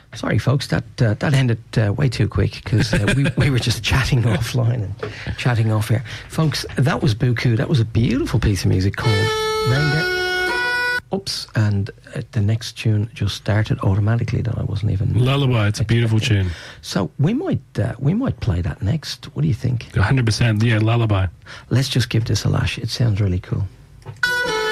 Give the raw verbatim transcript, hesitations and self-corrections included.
Sorry, folks, that uh, that ended uh, way too quick because uh, we, we were just chatting offline and chatting off here. Folks, that was Buku. That was a beautiful piece of music called Reindeer. Oops, and uh, the next tune just started automatically that I wasn't even... Lullaby, it's a beautiful tune. So we might uh, we might play that next. What do you think? one hundred percent, yeah, Lullaby. Let's just give this a lash. It sounds really cool.